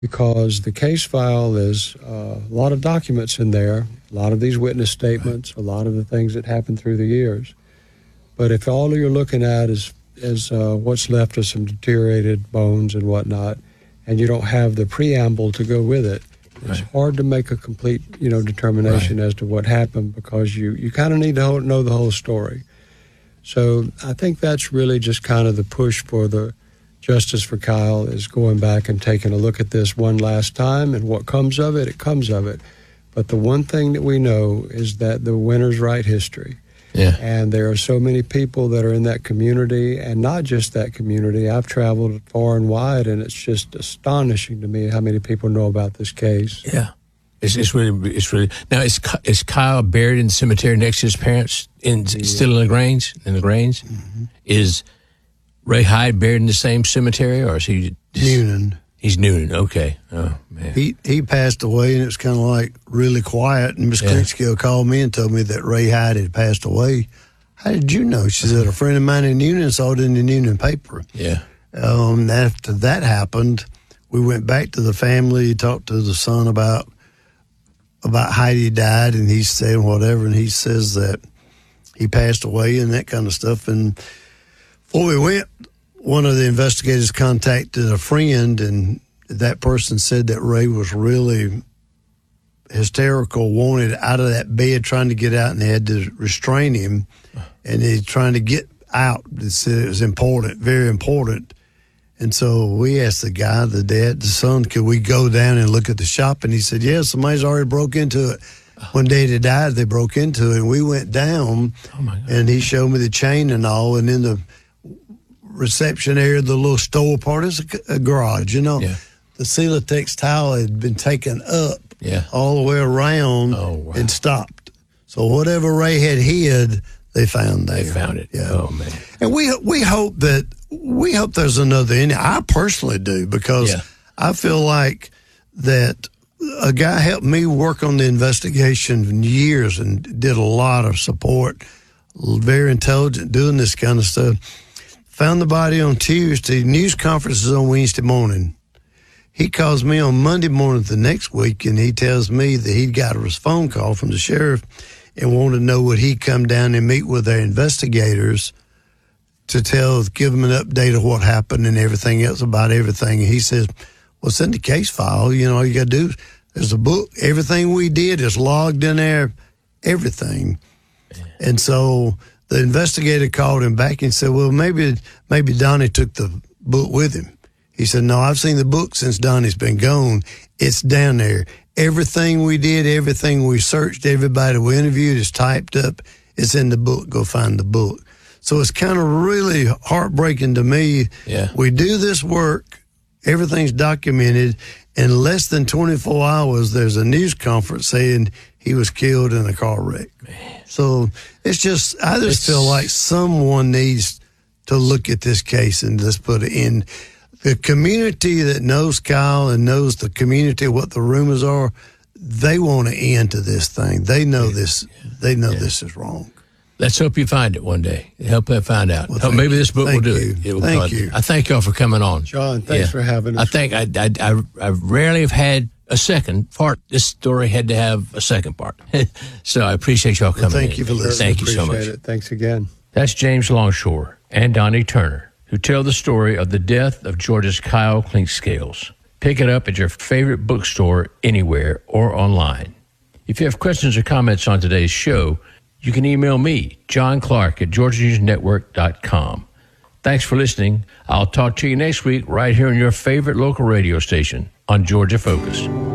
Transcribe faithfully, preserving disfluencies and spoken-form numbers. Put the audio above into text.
because the case file is uh, a lot of documents in there, a lot of these witness statements, a lot of the things that happened through the years. But if all you're looking at is, is uh, what's left of some deteriorated bones and whatnot, and you don't have the preamble to go with it, it's right. hard to make a complete, you know, determination right. as to what happened, because you, you kind of need to know the whole story. So I think that's really just kind of the push for the Justice for Kyle, is going back and taking a look at this one last time, and what comes of it, it comes of it. But the one thing that we know is that the winners write history. Yeah. And there are so many people that are in that community, and not just that community. I've traveled far and wide, and it's just astonishing to me how many people know about this case. Yeah. It's, it's really, it's really, now is, is Kyle buried in the cemetery next to his parents, in, yeah. still in the Grange, in the Grange? Mm-hmm. Is Ray Hyde buried in the same cemetery, or is he? Just, Noonan. He's Noonan, okay. Oh, man. He he passed away, and it was kind of like really quiet, and Miss Yeah. Clinchkill called me and told me that Ray Hyde had passed away. How did you know? She said, a friend of mine in Noonan saw it in the Noonan paper. Yeah. Um, after that happened, we went back to the family, talked to the son about about how he died, and he said whatever, and he says that he passed away and that kind of stuff. And before we went, one of the investigators contacted a friend, and that person said that Ray was really hysterical, wanted out of that bed, trying to get out, and they had to restrain him, and he's trying to get out. They said it was important, very important. And so we asked the guy, the dad, the son, could we go down and look at the shop? And he said, yeah, somebody's already broke into it. One day they died, they broke into it, and we went down, oh my God. And he showed me the chain and all, and in the reception area, the little store part is a, a garage, you know. Yeah. The Celotex tile had been taken up yeah. all the way around oh, wow. and stopped. So whatever Ray had hid, they found there. They found it. Yeah. Oh, man. And we we hope that we hope there's another ending. I personally do, because yeah. I feel like that a guy helped me work on the investigation for years and did a lot of support, very intelligent, doing this kind of stuff. Found the body on Tuesday. News conference is on Wednesday morning. He calls me on Monday morning the next week, and he tells me that he'd got a phone call from the sheriff and wanted to know would he come down and meet with their investigators to tell, give them an update of what happened and everything else about everything. And he says, well, send the case file. You know, all you got to do, there's a book. Everything we did is logged in there, everything. And so the investigator called him back and said, well, maybe maybe Donnie took the book with him. He said, no, I've seen the book since Donnie's been gone. It's down there. Everything we did, everything we searched, everybody we interviewed is typed up. It's in the book. Go find the book. So it's kind of really heartbreaking to me. Yeah. We do this work. Everything's documented. In less than twenty-four hours, there's a news conference saying he was killed in a car wreck. Man. So it's just, I just It's, feel like someone needs to look at this case and just put it in. The community that knows Kyle and knows the community, what the rumors are, they want an end to this thing. They know yeah. this. They know yeah. this is wrong. Let's hope you find it one day. Help them find out. Well, Hope maybe you. this book thank will do you. it. it will thank you. I thank y'all for coming on. John, thanks yeah. for having us. I think I, I, I, I rarely have had a second part. This story had to have a second part. So I appreciate y'all coming well, thank in. you for listening. Thank you so much. It. Thanks again. That's James Longshore and Donnie Turner, who tell the story of the death of Georgia's Kyle Clinkscales. Pick it up at your favorite bookstore anywhere or online. If you have questions or comments on today's show, you can email me, John Clark at Georgia News Network dot com. Thanks for listening. I'll talk to you next week right here on your favorite local radio station on Georgia Focus.